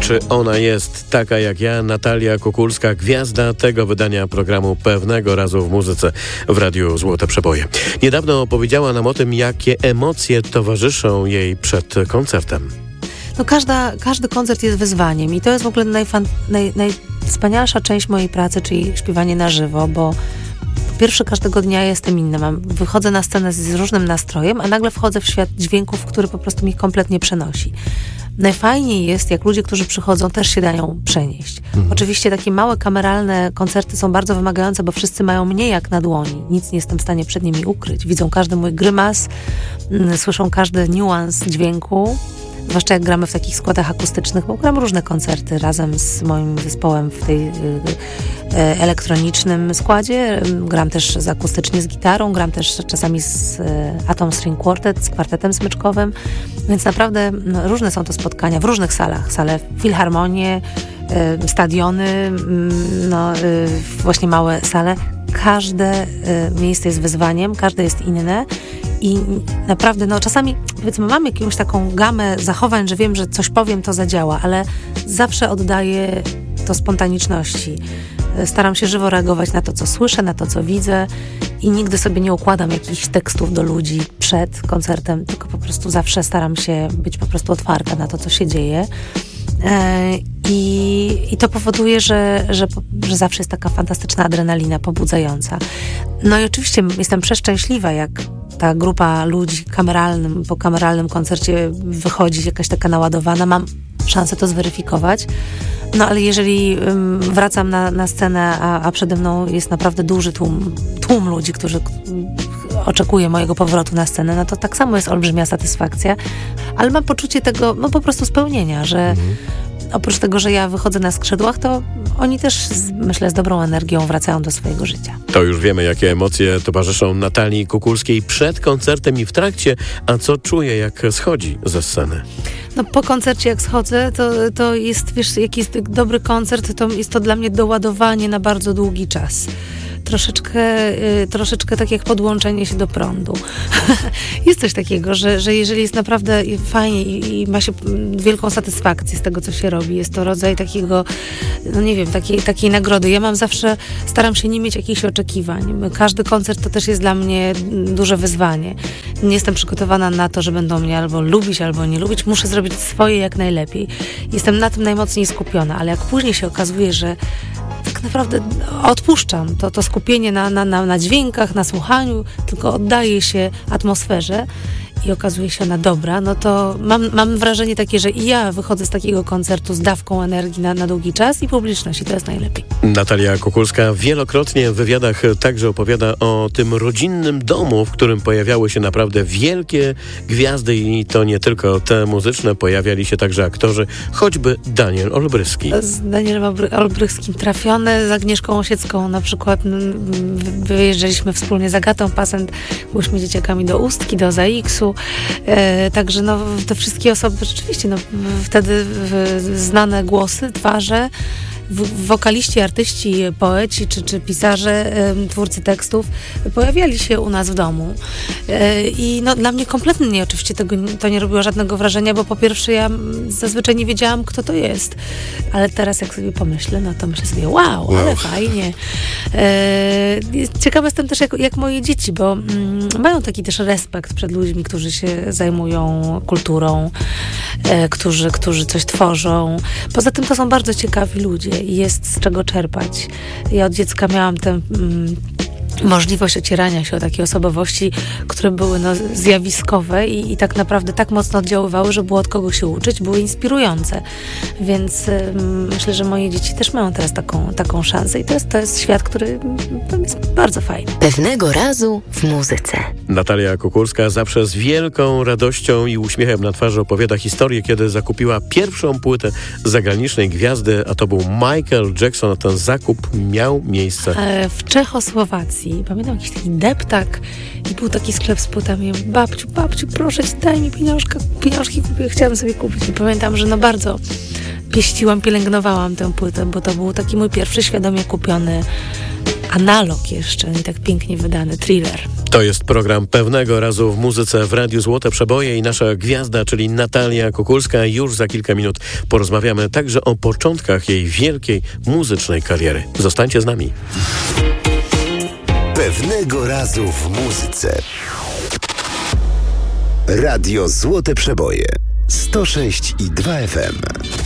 czy ona jest taka jak ja? Natalia Kukulska, gwiazda tego wydania programu Pewnego Razu w Muzyce w Radiu Złote Przeboje. Niedawno opowiedziała nam o tym, jakie emocje towarzyszą jej przed koncertem. No każdy koncert jest wyzwaniem i to jest w ogóle najwspanialsza część mojej pracy, czyli śpiewanie na żywo, bo po pierwsze każdego dnia jestem inna. Wychodzę na scenę z różnym nastrojem, a nagle wchodzę w świat dźwięków, który po prostu mnie kompletnie przenosi. Najfajniej jest, jak ludzie, którzy przychodzą, też się dają przenieść. Oczywiście takie małe, kameralne koncerty są bardzo wymagające, bo wszyscy mają mnie jak na dłoni. Nic nie jestem w stanie przed nimi ukryć. Widzą każdy mój grymas, słyszą każdy niuans dźwięku. Zwłaszcza jak gramy w takich składach akustycznych, bo gram różne koncerty razem z moim zespołem w tej elektronicznym składzie. Gram też akustycznie z gitarą, gram też czasami z Atom String Quartet, z kwartetem smyczkowym. Więc naprawdę różne są to spotkania w różnych salach. Sale filharmonie, stadiony, właśnie małe sale. Każde miejsce jest wyzwaniem, każde jest inne. I naprawdę, czasami powiedzmy mam jakąś taką gamę zachowań, że wiem, że coś powiem, to zadziała, ale zawsze oddaję to spontaniczności. Staram się żywo reagować na to, co słyszę, na to, co widzę i nigdy sobie nie układam jakichś tekstów do ludzi przed koncertem, tylko po prostu zawsze staram się być po prostu otwarta na to, co się dzieje. I to powoduje, że zawsze jest taka fantastyczna adrenalina pobudzająca. No i oczywiście jestem przeszczęśliwa, jak ta grupa ludzi po kameralnym koncercie wychodzi jakaś taka naładowana. Mam szansę to zweryfikować. No ale jeżeli wracam na scenę, a przede mną jest naprawdę duży tłum ludzi, którzy oczekuje mojego powrotu na scenę, no to tak samo jest olbrzymia satysfakcja. Ale mam poczucie tego, po prostu spełnienia, że oprócz tego, że ja wychodzę na skrzydłach, to oni też, myślę, z dobrą energią wracają do swojego życia. To już wiemy, jakie emocje towarzyszą Natalii Kukulskiej przed koncertem i w trakcie, a co czuje, jak schodzi ze sceny? No po koncercie jak schodzę, to jest, wiesz, jak jest dobry koncert, to jest to dla mnie doładowanie na bardzo długi czas. Troszeczkę tak jak podłączenie się do prądu. Jest coś takiego, że jeżeli jest naprawdę fajnie i ma się wielką satysfakcję z tego, co się robi, jest to rodzaj takiego, takiej nagrody. Ja staram się nie mieć jakichś oczekiwań. Każdy koncert to też jest dla mnie duże wyzwanie. Nie jestem przygotowana na to, że będą mnie albo lubić, albo nie lubić. Muszę zrobić swoje jak najlepiej. Jestem na tym najmocniej skupiona, ale jak później się okazuje, że tak naprawdę odpuszczam to skupienie na dźwiękach, na słuchaniu, tylko oddaję się atmosferze i okazuje się ona dobra, no to mam wrażenie takie, że i ja wychodzę z takiego koncertu z dawką energii na długi czas i publiczność, i to jest najlepiej. Natalia Kukulska wielokrotnie w wywiadach także opowiada o tym rodzinnym domu, w którym pojawiały się naprawdę wielkie gwiazdy i to nie tylko te muzyczne, pojawiali się także aktorzy, choćby Daniel Olbryski. Z Danielem Olbryskim trafione, z Agnieszką Osiecką na przykład wyjeżdżaliśmy wspólnie z Agatą Pasent, byliśmy dzieciakami do Ustki, do ZAX-u. Także te wszystkie osoby rzeczywiście wtedy znane głosy, twarze, wokaliści, artyści, poeci czy pisarze, twórcy tekstów pojawiali się u nas w domu. I dla mnie kompletnie oczywiście to nie robiło żadnego wrażenia, bo po pierwsze ja zazwyczaj nie wiedziałam, kto to jest. Ale teraz jak sobie pomyślę, to myślę sobie, wow, ale fajnie. Ciekawa jestem też jak moje dzieci, bo mają taki też respekt przed ludźmi, którzy się zajmują kulturą, którzy coś tworzą. Poza tym to są bardzo ciekawi ludzie i jest z czego czerpać. Ja od dziecka miałam tę możliwość ocierania się o takie osobowości, które były zjawiskowe i tak naprawdę tak mocno oddziaływały, że było od kogo się uczyć, były inspirujące. Więc myślę, że moje dzieci też mają teraz taką szansę i to jest świat, który jest bardzo fajny. Pewnego razu w muzyce. Natalia Kukulska zawsze z wielką radością i uśmiechem na twarzy opowiada historię, kiedy zakupiła pierwszą płytę zagranicznej gwiazdy, a to był Michael Jackson, a ten zakup miał miejsce w Czechosłowacji. Pamiętam jakiś taki deptak i był taki sklep z płytami. Babciu, proszę cię, daj mi pieniążki chciałam sobie kupić. I pamiętam, że bardzo pielęgnowałam tę płytę, bo to był taki mój pierwszy świadomie kupiony analog jeszcze i tak pięknie wydany Thriller. To jest program Pewnego Razu w muzyce w Radiu Złote Przeboje i nasza gwiazda, czyli Natalia Kukulska. Już za kilka minut porozmawiamy także o początkach jej wielkiej muzycznej kariery. Zostańcie z nami. Pewnego Razu w muzyce. Radio Złote Przeboje 106,2 FM.